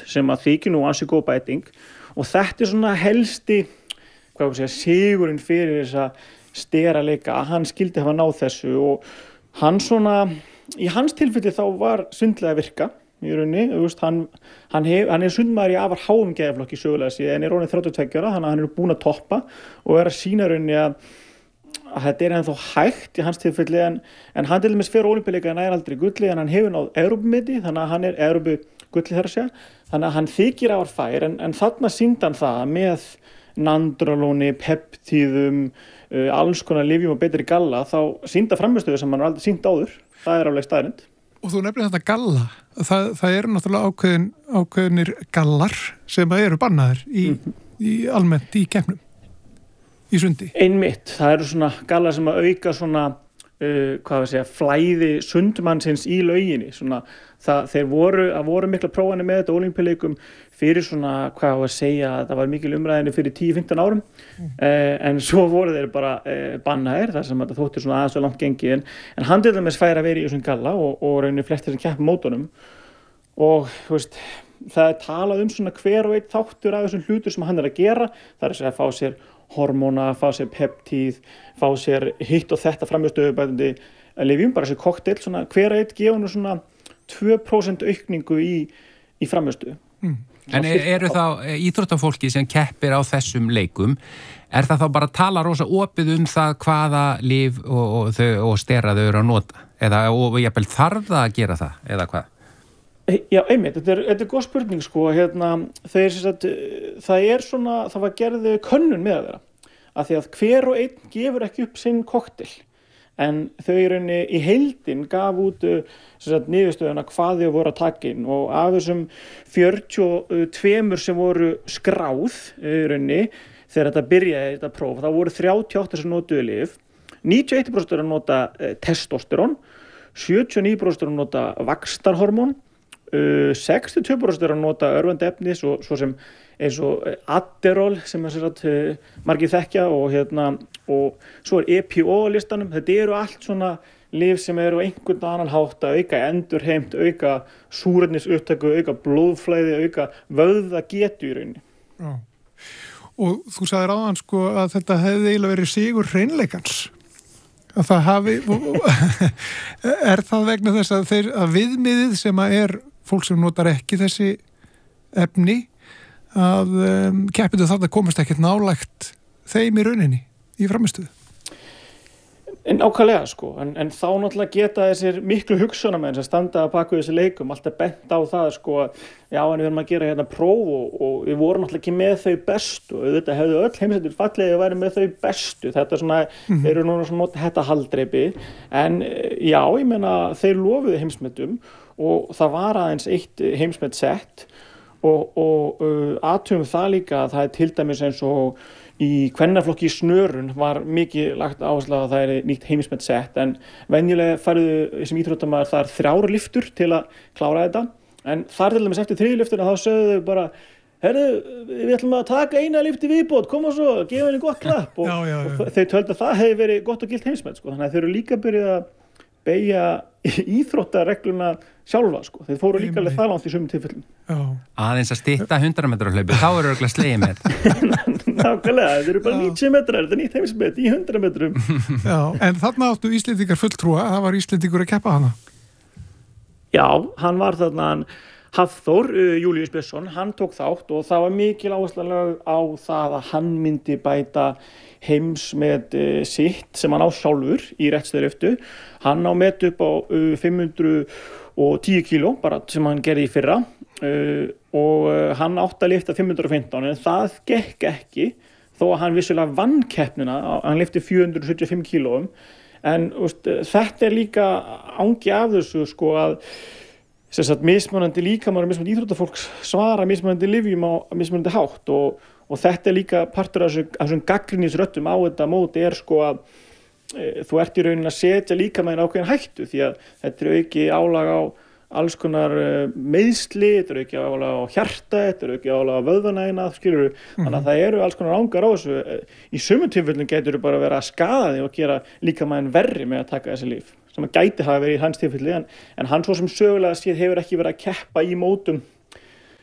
sem að þykir nú ansi góð bæting og þetta svona helsti sigurinn fyrir þessa steraleika að hann skildi hafa náð þessu og hann svona, í hans tilfelli þá var svindlega að virka í rauninni, hann er sundmaður í afar háum gæðaflokki sögulega síðan, en er orðinn 32 ára, þannig að hann er búinn að toppa og er að sýna rauninni að þetta er ennþá hægt í hans tilfelli en hann til dæmis fyrir ólympíuleika nær aldrei gulli en hann hefur náð Evrópumeti, þannig að hann er Evrópugulli þar að segja, þannig að hann þykir afar fær en þarna sýndi hann það með nandrolóni, peptíðum, alls konar lyfjum og betri galla, þá sýnda frammistöðu sem hann aldrei sýnt áður, það er alveg staðreynd. Og þú nefnir þetta galla, það eru náttúrulega ákveðnir gallar sem eru bannaðir í almennt í keppnum, í sundi. Einmitt, það eru svona gallar sem að auka svona, flæði sundmannsins í lauginni, svona þeir voru mikla prófanir með þetta ólympíuleikum fyrir svona, það var mikil umræðinni fyrir 10-15 árum en svo voru þeir bara bannaðir þar sem þetta þótti svona aðeins og langt gengið en hann til dæmis fær að vera í þessum galla og rauninni flestir sem keppum mótunum og það er talað svona hver og einn þáttur af þessum hlutur sem hann er að gera, það er að fá sér hormóna, fá sér peptíð, fá sér hitt og þetta framstöðubætandi lyfjum, bara þessi kokteil, svona hver og einn gefa nú svona 2% aukningu í framstöðu. En eru þá íþróttafólki sem keppir á þessum leikum, er það þá bara að tala rosa opið það hvaða lyf og stera þau eru að nota? Og jafnvel þarf það að gera það, eða hvað? Já, einmitt, þetta er góð spurning sko, það var gerð könnun með þeirra, af því að hver og einn gefur ekki upp sinn kokteil, en þau í heildin gaf út niðurstöðuna hvað þau voru að taka inn og af þessum 42 sem voru skráð þegar þetta byrjaði þetta próf, þá voru 38 sem notuðu lyf, 91% eru að nota testosterón, 79% eru að nota vaxtarhormón, 62% eru að nota örvandi efni svo sem eins og Adderall sem margir þekkja og svo er EPO á listanum, þetta eru allt svona lyf sem eru á einhvern annan hátt að auka endurheimt, auka súrefnisupptöku, auka blóðflæði, auka vöðvagetu í rauninni. Já. Og þú sagðir áðan sko að þetta hefði eiginlega verið sigur hreinleikans. Að það hafi er það vegna þess að viðmiðið sem er fólk sem notar ekki þessi efni að keppendur þarna komast ekkert nálægt þeim í rauninni í frammistöðu. En ákvæðlega sko, en þá náttúrulega geta þessir miklu hugsunarmenn sem standa að baka þessi leikum alltaf bent á það sko að já en við erum að gera hérna próf og við vorum náttúrulega ekki með þau bestu og þetta hefðu öll heimsendur fallið að vera með þau bestu, þetta svona eru núna svona nota þetta haldreipi en já ég meina þeir lofuðu heimsmetum og það var aðeins eitt heimsmet sett og athugum það líka að það er til dæmis eins og í kvennaflokki í snörun var mikið lagt áherslu á að það er nýtt heimsmet sett en venjulega færðu sem íþróttamaður þar 3 lyftur til að klára þetta en þar til dæmis eftir 3 lyftuna þá sögðu þau bara herðu, við ætlum að taka eina lyfti viðbót, koma svo, gefa henni gott klapp og þau töldu að það hefði verið gott og gilt heimsmet sko. Þannig að þau eru líka byrjuð að beygja íþróttaregluna sjálfa sko. Þeir fóru líka alveg það langt í sumum tilfellum. Aðeins að stytta 100 metra hlaupi, þá eru örugglega slegið með. Nákvæmlega, þeir eru bara 90 metrar, þetta er nýtt heimsmet í 100 metrum. Já, en þarna áttu Íslendingar fulltrúa, það var Íslendingur að keppa hana. Já, hann var þarna Hafþór Júlíus Björnsson, hann tók þátt og það var mikil áhersla lögð á það að hann myndi bæta heimsmet sitt sem hann á sjálfur í réttstöðulyftu. Hann á met upp á 510 kíló bara sem hann gerði í fyrra og hann átti að lyfta 515 en það gekk ekki þó að hann vissulega vann keppnina, hann lyfti 475 kílóum en þetta er líka angi af þessu sko að mismunandi líkamar og mismunandi íþróttafólks svara mismunandi lyfjum á mismunandi hátt og þetta er líka partur af þessum gagnrýnisröddum á þetta móti er sko að þú ert í rauninni að setja líkamæðin ákveðin hættu því að þetta er auki álag á alls konar meiðsli, þetta er auki álag á hjarta, þetta er auki álag á vöðvanægina, skilurðu, þannig að það eru alls konar ángar á þessu. Í sumum tilfellum getur þú bara verið að skaða þig og gera líkamæðin verri með að taka þessi lyf sem að gæti hafa verið í hans tilfelli en hann svo sem sögulega séð hefur ekki verið að keppa í mótum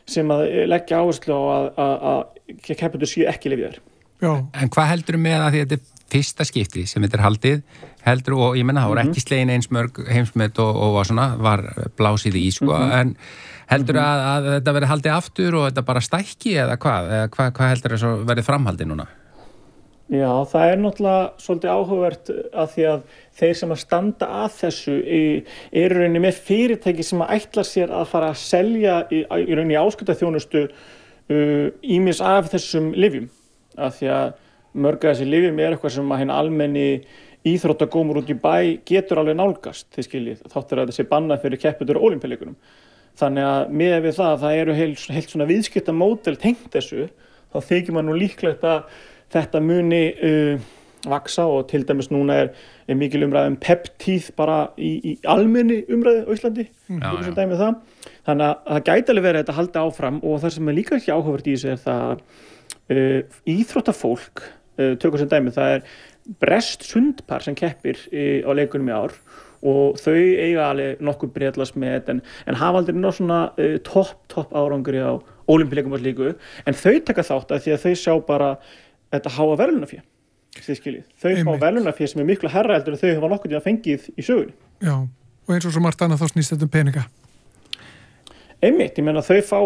sem að leggja áherslu á að keppendur séu ekki lyfjaðir. Já. En hvað heldur með að því að þetta er fyrsta skipti sem þetta er haldið, heldur, og ég menna það voru ekki slegin eins mörg heimsmet og var blásið í sko, en heldur að þetta verði haldið aftur og þetta bara stækki eða hvað? Hvað heldur þess að verði framhaldið núna? Já, það er náttúrulega svolítið áhugavert að því að þeir sem að standa að þessu eru rauninni með fyrirtæki sem að ætla sér að fara að selja í rauninni áskriftarþjónustu ýmis af þessum lyfjum. Af því að mörg af þessi lyfjum eitthvað sem að hinn almenni íþróttagómur út í bæ getur alveg nálgast, þið skiljið, þáttur að þessi bannað fyrir keppendur á Ólympíuleikunum. Þannig að miðað við það eru heilt svona viðskiptamódel tengt þessu, þá þykir maður nú líklegt að þetta muni vaksa og til dæmis núna er mikil umræða peptíð bara í almenni umræðu á Íslandi, sem dæmi það. Þannig að það gæti alveg verið að þetta haldi áfram og það sem er líka ekki áhugavert í þessu er það íþróttafólk, tökum sem dæmi, það er breskt sundpar sem keppir á leikunum í ár og þau eiga alveg nokkuð bretlasmet en hafa aldrei ná svona topp árangri á Ólympíuleikum og slíku, en þau taka þátt að því að þau sjá bara þetta háa verðlaunafé, þið skiljið. Þau fá verðlaunafé sem er miklu hærra heldur en þau hafa nokkuð tíma fengið í sögunni. Já, og eins og svo margt annað þá snýst þetta peninga. Einmitt, ég meina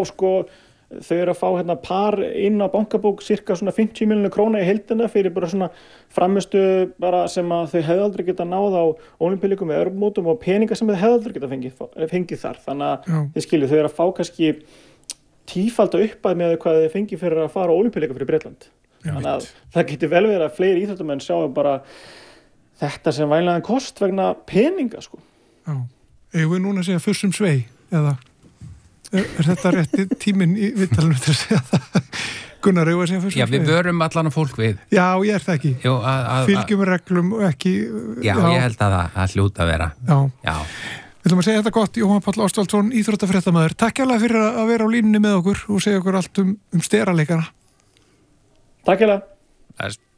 þau eru að fá par inn á bankabók cirka svona 50 milljónir króna í heildina fyrir bara svona framistu bara sem að þau hefðu aldrei geta náð á Ólympíuleikum eða Evrópumótum og peninga sem þau hefðu aldrei geta fengið þar. Þannig að þið skiljið, þau eru að fá kannski tífalda uppað með hvað þau fengið fyrir að fara á Ólympíuleika fyrir Bretland. Þannig að það getur vel verið að fleiri íþróttamenn sjáu bara þetta sem vænlegan kost vegna peninga sko. Já, eigum við núna að segja fussum svei eða er þetta rétti tíminn í viðtalinu til að segja það? Gunnar, eigum við að segja fussum svei? Já, við vörum allan á fólk við. Já, ég er það ekki. Jú, fylgjum reglum og ekki... Já, ég held að það hljóta að vera. Já. Við ætlum að segja þetta gott, Jóhann Páll Ástvaldsson, íþróttafréttamaður. Takk hérlega fyrir að vera á línunni með okkur og segja okkur allt um steraleikana. Takk hérlega.